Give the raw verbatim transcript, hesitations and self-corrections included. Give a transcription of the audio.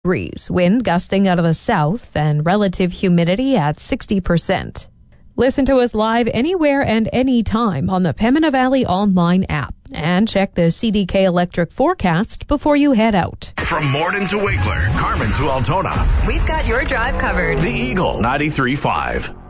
Breeze, wind gusting out of the south, and relative humidity at sixty percent. Listen to us live anywhere and anytime on the Pembina Valley online app. And check the C D K Electric forecast before you head out. From Morden to Winkler, Carmen to Altona. We've got your drive covered. The Eagle ninety-three point five.